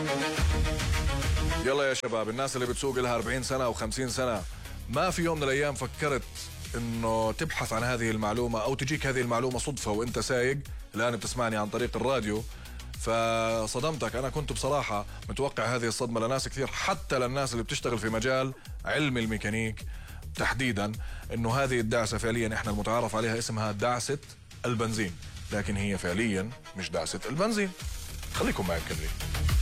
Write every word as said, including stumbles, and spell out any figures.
يلا يا شباب، الناس اللي بتسوق لها أربعين سنة أو خمسين سنة، ما في يوم من الأيام فكرت إنه تبحث عن هذه المعلومة أو تجيك هذه المعلومة صدفة وإنت سايق؟ الآن بتسمعني عن طريق الراديو فصدمتك. أنا كنت بصراحة متوقع هذه الصدمة لناس كثير، حتى للناس اللي بتشتغل في مجال علم الميكانيك تحديدا، إنه هذه الدعسة فعليا إحنا المتعارف عليها اسمها دعسة البنزين، لكن هي فعليا مش دعسة البنزين. خليكم معي مكملين.